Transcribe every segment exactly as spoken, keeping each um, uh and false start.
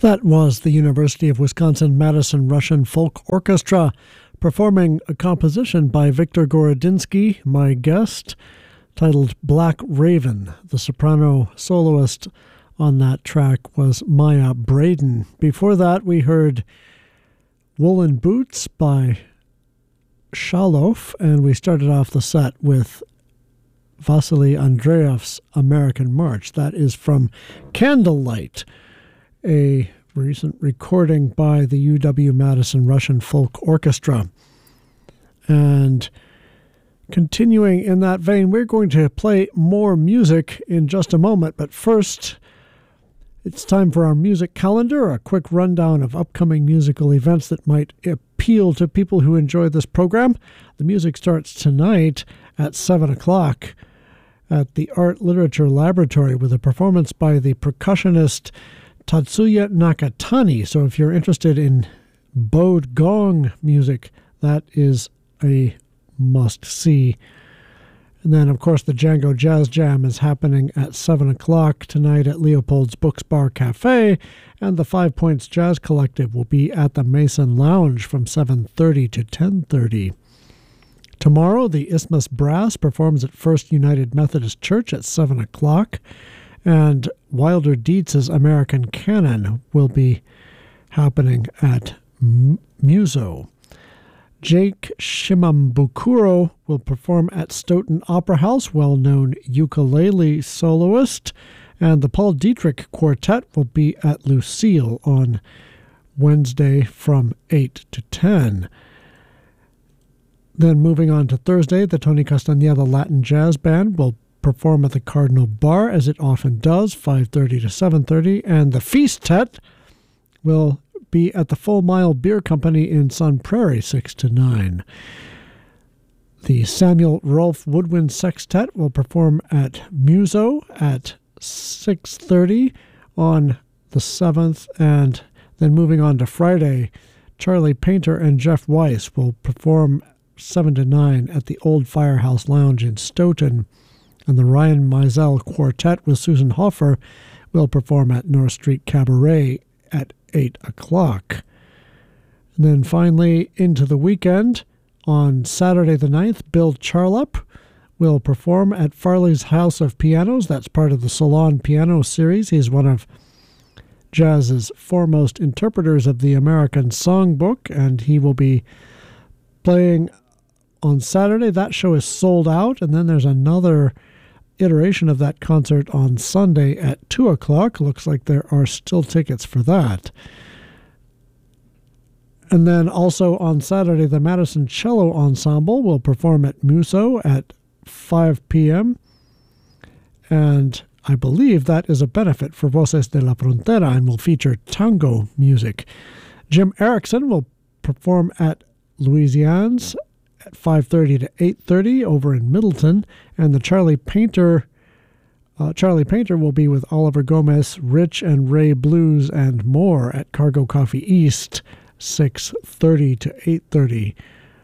That was the University of Wisconsin-Madison Russian Folk Orchestra performing a composition by Viktor Gorodinsky, my guest, titled Black Raven. The soprano soloist on that track was Maya Braden. Before that, we heard Woolen Boots by Shalof, and we started off the set with Vasily Andreev's American March. That is from Candlelight, a recent recording by the U W-Madison Russian Folk Orchestra. And continuing in that vein, we're going to play more music in just a moment, but first, it's time for our music calendar, a quick rundown of upcoming musical events that might appeal to people who enjoy this program. The music starts tonight at seven o'clock at the Art Literature Laboratory with a performance by the percussionist Tatsuya Nakatani. So if you're interested in bowed gong music, that is a must-see. And then, of course, the Django Jazz Jam is happening at seven o'clock tonight at Leopold's Books Bar Cafe, and the Five Points Jazz Collective will be at the Mason Lounge from seven thirty to ten thirty. Tomorrow, the Isthmus Brass performs at First United Methodist Church at seven o'clock, and Wilder Dietz' American Canon will be happening at M- Muso. Jake Shimambukuro will perform at Stoughton Opera House, well-known ukulele soloist, and the Paul Dietrich Quartet will be at Lucille on Wednesday from eight to ten. Then moving on to Thursday, the Tony Castañeda Latin Jazz Band will perform at the Cardinal Bar, as it often does, five thirty to seven thirty, and the Feastet will be at the Full Mile Beer Company in Sun Prairie, six to nine. The Samuel Rolfe Woodwind Sextet will perform at Muso at six thirty on the seventh, and then moving on to Friday, Charlie Painter and Jeff Weiss will perform seven to nine at the Old Firehouse Lounge in Stoughton, and the Ryan Mizell Quartet with Susan Hoffer will perform at North Street Cabaret at eight o'clock. And then finally, into the weekend, on Saturday the ninth, Bill Charlap will perform at Farley's House of Pianos. That's part of the Salon Piano series. He's one of jazz's foremost interpreters of the American Songbook, and he will be playing on Saturday. That show is sold out, and then there's another iteration of that concert on Sunday at two o'clock. Looks like there are still tickets for that. And then also on Saturday, the Madison Cello Ensemble will perform at Muso at five p.m. And I believe that is a benefit for Voces de la Frontera and will feature tango music. Jim Erickson will perform at Louisiana's at five thirty to eight thirty over in Middleton, and the Charlie Painter uh, Charlie Painter will be with Oliver Gomez, Rich and Ray Blues, and more at Cargo Coffee East, six thirty to eight thirty.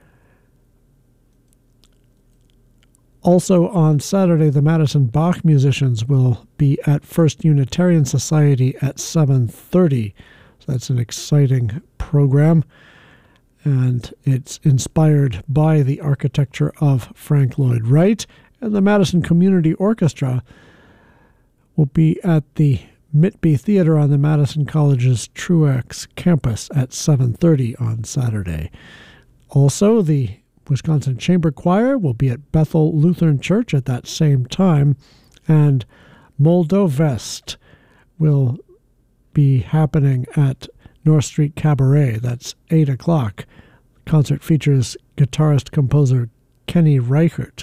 Also on Saturday, the Madison Bach musicians will be at First Unitarian Society at seven thirty. So that's an exciting program, and it's inspired by the architecture of Frank Lloyd Wright. And the Madison Community Orchestra will be at the Mitby Theater on the Madison College's Truax campus at seven thirty on Saturday. Also, the Wisconsin Chamber Choir will be at Bethel Lutheran Church at that same time, and Moldovest will be happening at North Street Cabaret. That's eight o'clock. The concert features guitarist-composer Kenny Reichert.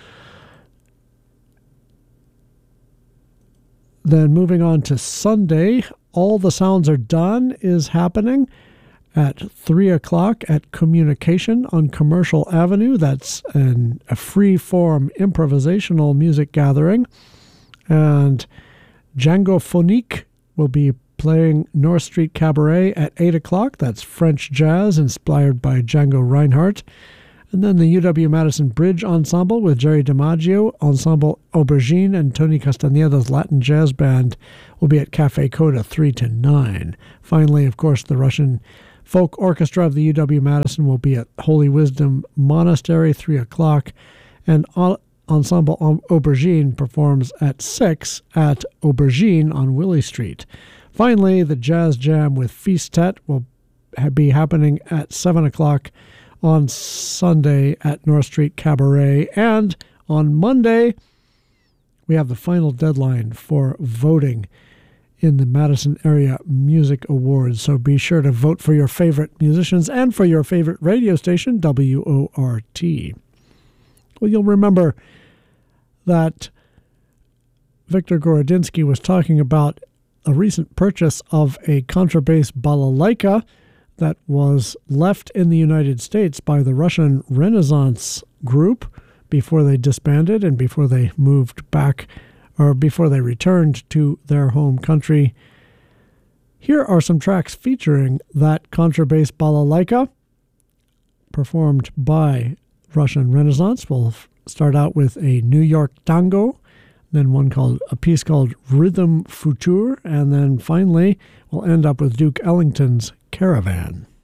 Then moving on to Sunday, All the Sounds Are Done is happening at three o'clock at Communication on Commercial Avenue. That's an, a free-form improvisational music gathering. And Django Phonique will be playing North Street Cabaret at eight o'clock. That's French jazz inspired by Django Reinhardt. And then the U W-Madison Bridge Ensemble with Jerry DiMaggio, Ensemble Aubergine, and Tony Castaneda's Latin Jazz Band will be at Cafe Coda three to nine. Finally, of course, the Russian Folk Orchestra of the U W-Madison will be at Holy Wisdom Monastery, three o'clock, and Ensemble Aubergine performs at six at Aubergine on Willie Street. Finally, the Jazz Jam with Feastet will be happening at seven o'clock on Sunday at North Street Cabaret. And on Monday, we have the final deadline for voting in the Madison Area Music Awards. So be sure to vote for your favorite musicians and for your favorite radio station, W O R T. Well, you'll remember that Victor Gorodinsky was talking about a recent purchase of a contrabass balalaika that was left in the United States by the Russian Renaissance Group before they disbanded and before they moved back, or before they returned to their home country. Here are some tracks featuring that contrabass balalaika performed by Russian Renaissance. We'll start out with a New York tango, then one called a piece called Rhythm Futur, and then finally we'll end up with Duke Ellington's Caravan.